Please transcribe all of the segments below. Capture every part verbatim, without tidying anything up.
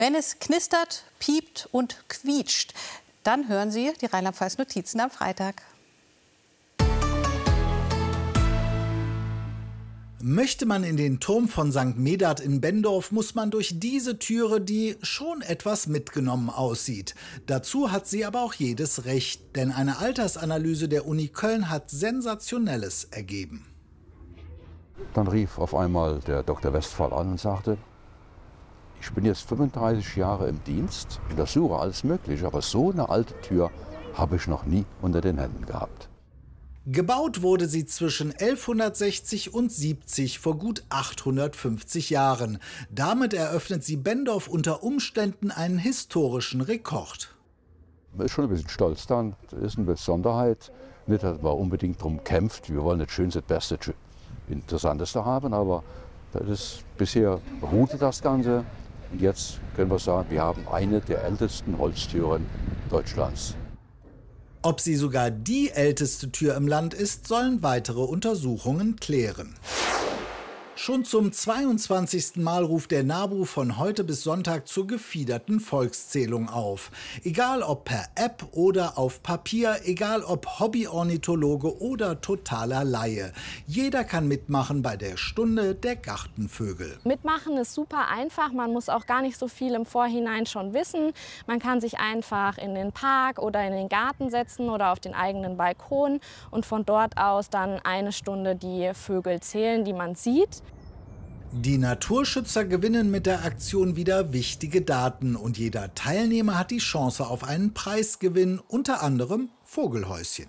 Wenn es knistert, piept und quietscht, dann hören Sie die Rheinland-Pfalz-Notizen am Freitag. Möchte man in den Turm von Sankt Medard in Benndorf, muss man durch diese Türe, die schon etwas mitgenommen aussieht. Dazu hat sie aber auch jedes Recht, denn eine Altersanalyse der Uni Köln hat Sensationelles ergeben. Dann rief auf einmal der Doktor Westphal an und sagte: Ich bin jetzt fünfunddreißig Jahre im Dienst, untersuche alles Mögliche, aber so eine alte Tür habe ich noch nie unter den Händen gehabt. Gebaut wurde sie zwischen elfhundertsechzig und siebzig, vor gut achthundertfünfzig Jahren. Damit eröffnet sie Benndorf unter Umständen einen historischen Rekord. Man ist schon ein bisschen stolz dann, das ist eine Besonderheit. Nicht, dass man unbedingt darum kämpft, wir wollen das Schönste, das Beste, das Interessanteste haben, aber das ist, bisher ruhte das Ganze. Und jetzt können wir sagen, wir haben eine der ältesten Holztüren Deutschlands. Ob sie sogar die älteste Tür im Land ist, sollen weitere Untersuchungen klären. Schon zum zweiundzwanzigsten Mal ruft der NABU von heute bis Sonntag zur gefiederten Volkszählung auf. Egal ob per App oder auf Papier, egal ob Hobbyornithologe oder totaler Laie. Jeder kann mitmachen bei der Stunde der Gartenvögel. Mitmachen ist super einfach, man muss auch gar nicht so viel im Vorhinein schon wissen. Man kann sich einfach in den Park oder in den Garten setzen oder auf den eigenen Balkon und von dort aus dann eine Stunde die Vögel zählen, die man sieht. Die Naturschützer gewinnen mit der Aktion wieder wichtige Daten und jeder Teilnehmer hat die Chance auf einen Preisgewinn, unter anderem Vogelhäuschen.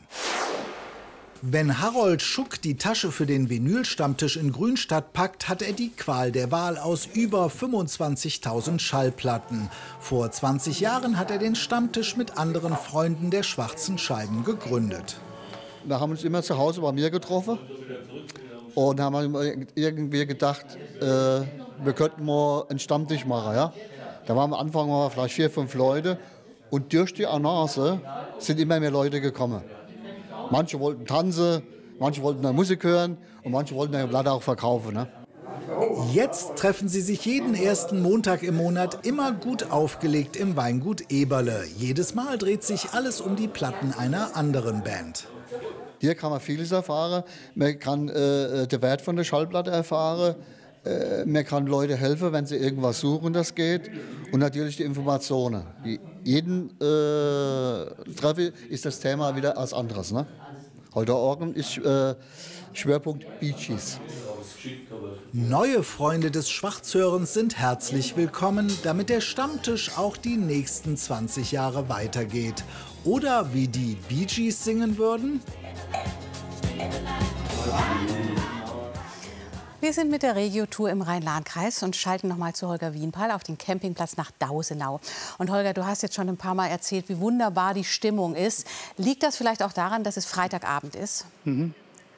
Wenn Harold Schuck die Tasche für den Vinylstammtisch in Grünstadt packt, hat er die Qual der Wahl aus über fünfundzwanzigtausend Schallplatten. Vor zwanzig Jahren hat er den Stammtisch mit anderen Freunden der schwarzen Scheiben gegründet. Wir haben uns immer zu Hause bei mir getroffen. Und haben irgendwie gedacht, äh, wir könnten mal einen Stammtisch machen. Ja? Da waren am Anfang mal vielleicht vier, fünf Leute. Und durch die Annonce sind immer mehr Leute gekommen. Manche wollten tanzen, manche wollten Musik hören und manche wollten eine Platte auch verkaufen. Ne? Jetzt treffen sie sich jeden ersten Montag im Monat, immer gut aufgelegt im Weingut Eberle. Jedes Mal dreht sich alles um die Platten einer anderen Band. Hier kann man vieles erfahren. Man kann äh, den Wert von der Schallplatte erfahren. Äh, man kann Leute helfen, wenn sie irgendwas suchen, das geht. Und natürlich die Informationen. Jeden äh, Treffe ist das Thema wieder als anderes. Ne? Heute Morgen ist äh, Schwerpunkt Bee Gees. Neue Freunde des Schwarzhörens sind herzlich willkommen, damit der Stammtisch auch die nächsten zwanzig Jahre weitergeht. Oder wie die Bee Gees singen würden: Wir sind mit der Regio-Tour im Rhein-Lahn-Kreis und schalten noch mal zu Holger Wienpahl auf den Campingplatz nach Dausenau. Und Holger, du hast jetzt schon ein paar Mal erzählt, wie wunderbar die Stimmung ist. Liegt das vielleicht auch daran, dass es Freitagabend ist? Mhm.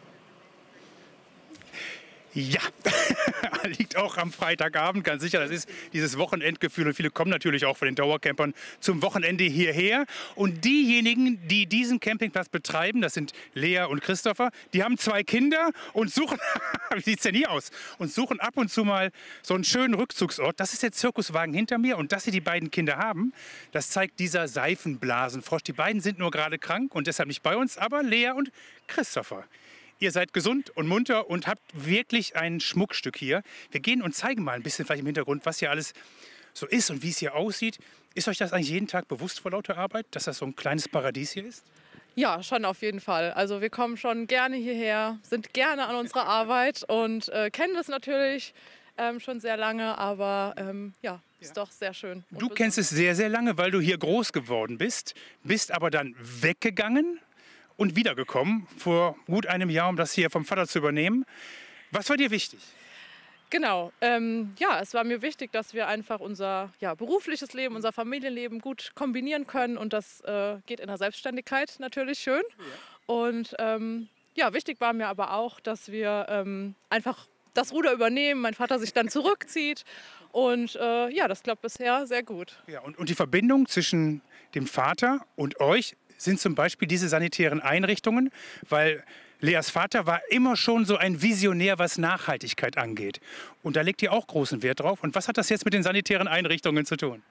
Ja, liegt auch am Freitagabend, ganz sicher. Das ist dieses Wochenendgefühl und viele kommen natürlich auch von den Dauercampern zum Wochenende hierher. Und diejenigen, die diesen Campingplatz betreiben, das sind Lea und Christopher, die haben zwei Kinder und suchen, wie sieht es denn hier aus, und suchen ab und zu mal so einen schönen Rückzugsort. Das ist der Zirkuswagen hinter mir und dass sie die beiden Kinder haben, das zeigt dieser Seifenblasenfrosch. Die beiden sind nur gerade krank und deshalb nicht bei uns, aber Lea und Christopher. Ihr seid gesund und munter und habt wirklich ein Schmuckstück hier. Wir gehen und zeigen mal ein bisschen vielleicht im Hintergrund, was hier alles so ist und wie es hier aussieht. Ist euch das eigentlich jeden Tag bewusst vor lauter Arbeit, dass das so ein kleines Paradies hier ist? Ja, schon auf jeden Fall. Also wir kommen schon gerne hierher, sind gerne an unserer Arbeit und äh, kennen das natürlich ähm, schon sehr lange, aber ähm, ja, ist ja doch sehr schön. Du kennst es sehr, sehr lange, weil du hier groß geworden bist, bist aber dann weggegangen und wiedergekommen vor gut einem Jahr, um das hier vom Vater zu übernehmen. Was war dir wichtig? Genau, ähm, ja, es war mir wichtig, dass wir einfach unser ja, berufliches Leben, unser Familienleben gut kombinieren können und das äh, geht in der Selbstständigkeit natürlich schön. Ja. Und ähm, ja, wichtig war mir aber auch, dass wir ähm, einfach das Ruder übernehmen, mein Vater sich dann zurückzieht und äh, ja, das klappt bisher sehr gut. Ja, und, und die Verbindung zwischen dem Vater und euch sind zum Beispiel diese sanitären Einrichtungen, weil Leas Vater war immer schon so ein Visionär, was Nachhaltigkeit angeht. Und da legt ihr auch großen Wert drauf. Und was hat das jetzt mit den sanitären Einrichtungen zu tun?